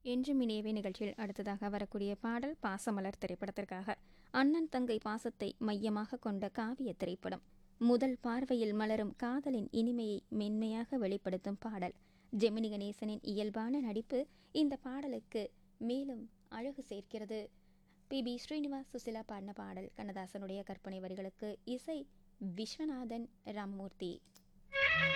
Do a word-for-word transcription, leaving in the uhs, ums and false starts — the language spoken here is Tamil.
என்றும் இனியவே நிகழ்ச்சியில் அடுத்ததாக வரக்கூடிய பாடல் பாசமலர் திரைப்படத்திற்காக. அண்ணன் தங்கை பாசத்தை மையமாக கொண்ட காவிய திரைப்படம். முதல் பார்வையில் மலரும் காதலின் இனிமையை மென்மையாக வெளிப்படுத்தும் பாடல். ஜெமினி கணேசனின் இயல்பான நடிப்பு இந்த பாடலுக்கு மேலும் அழகு சேர்க்கிறது. பி பி ஸ்ரீனிவாஸ் சுசிலா பாடின பாடல். கண்ணதாசனுடைய கற்பனை வரிகளுக்கு இசை விஸ்வநாதன் ராமமூர்த்தி.